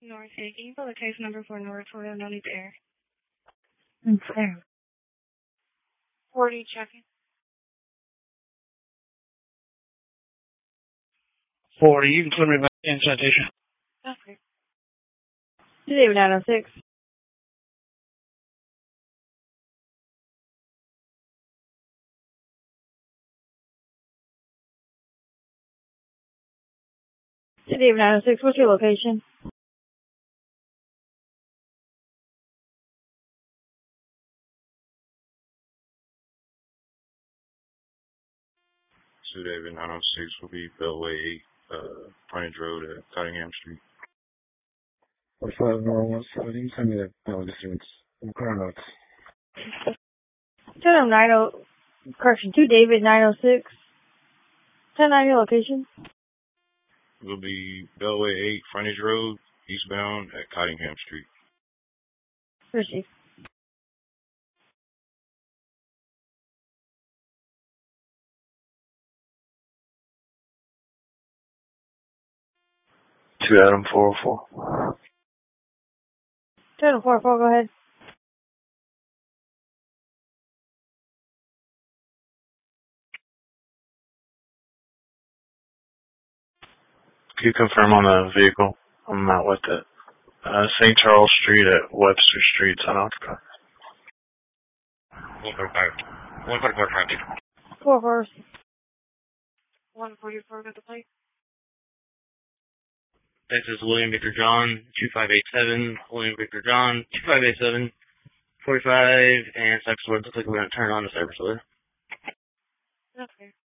North Can you pull the case number for North Toyota? No need to air. Okay. 40 checking. 40, you can put me back in citation. Okay. David 906. David 906, what's your location? David 906 will be Bellway 8, Frontage Road at Cottingham Street. 45 Normal 7, you can send me that distance. Car notes. 2 David 906. 10-9 your location. It will be Bellway 8, Frontage Road, eastbound at Cottingham Street. Received. Two Adam 404. 244, go ahead. Can you confirm on the vehicle? I'm not with it. St. Charles Street at Webster Street, unoccupied. 145 traffic. 4 144 got the plate. Texas William Victor John 2587, William Victor John 2587, 45, and Texas Looks like we're going to turn on the service order. Okay.